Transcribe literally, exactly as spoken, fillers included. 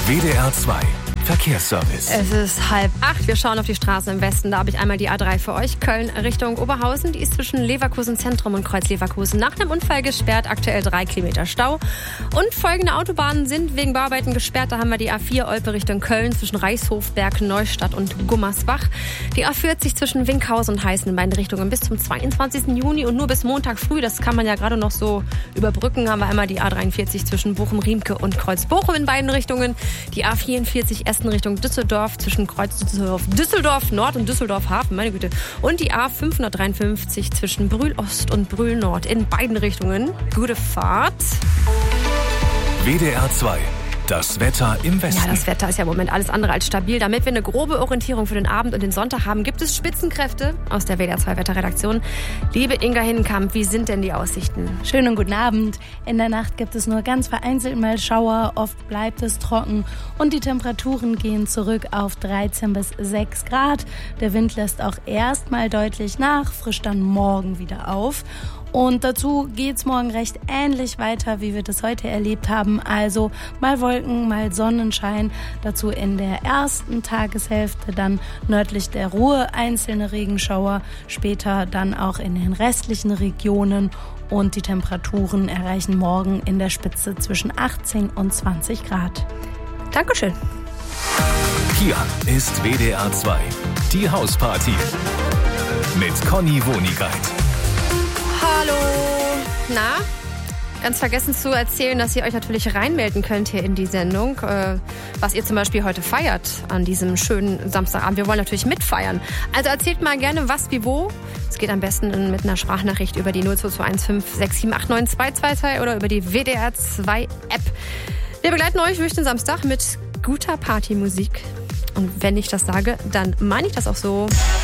W D R zwei Verkehrsservice. Es ist halb acht. Wir schauen auf die Straßen im Westen. Da habe ich einmal die A drei für euch. Köln Richtung Oberhausen. Die ist zwischen Leverkusen Zentrum und Kreuz Leverkusen nach einem Unfall gesperrt. Aktuell drei Kilometer Stau. Und folgende Autobahnen sind wegen Bauarbeiten gesperrt. Da haben wir die A vier Olpe Richtung Köln zwischen Reichshofberg, Neustadt und Gummersbach. Die A vierzig zwischen Winkhausen und Heißen in beiden Richtungen bis zum zweiundzwanzigsten Juni und nur bis Montag früh. Das kann man ja gerade noch so überbrücken. Haben wir einmal die A dreiundvierzig zwischen Bochum-Riemke und Kreuz-Bochum in beiden Richtungen. Die A vierundvierzig Essen Richtung Düsseldorf zwischen Kreuz Düsseldorf, Düsseldorf Nord und Düsseldorf Hafen, meine Güte. Und die A fünfhundertdreiundfünfzig zwischen Brühl Ost und Brühl Nord in beiden Richtungen. Gute Fahrt. W D R zwei. Das Wetter im Westen. Ja, das Wetter ist ja im Moment alles andere als stabil. Damit wir eine grobe Orientierung für den Abend und den Sonntag haben, gibt es Spitzenkräfte aus der W D R zwei Wetterredaktion. Liebe Inga Hinnenkamp, wie sind denn die Aussichten? Schönen guten Abend. In der Nacht gibt es nur ganz vereinzelt mal Schauer, oft bleibt es trocken und die Temperaturen gehen zurück auf dreizehn bis sechs Grad. Der Wind lässt auch erstmal deutlich nach, frischt dann morgen wieder auf. Und dazu geht's morgen recht ähnlich weiter, wie wir das heute erlebt haben. Also mal Wolken, mal Sonnenschein. Dazu in der ersten Tageshälfte dann nördlich der Ruhr einzelne Regenschauer. Später dann auch in den restlichen Regionen. Und die Temperaturen erreichen morgen in der Spitze zwischen achtzehn und zwanzig Grad. Dankeschön. Hier ist W D R zwei. Die Hausparty. Mit Conny Wonigkeit. Hallo. Na, ganz vergessen zu erzählen, dass ihr euch natürlich reinmelden könnt hier in die Sendung, äh, was ihr zum Beispiel heute feiert an diesem schönen Samstagabend. Wir wollen natürlich mitfeiern. Also erzählt mal gerne was, wie, wo. Es geht am besten mit einer Sprachnachricht über die null zwei zwei eins fünf sechs sieben acht neun zwei zwei zwei oder über die W D R zwei App. Wir begleiten euch durch den Samstag mit guter Partymusik. Und wenn ich das sage, dann meine ich das auch so.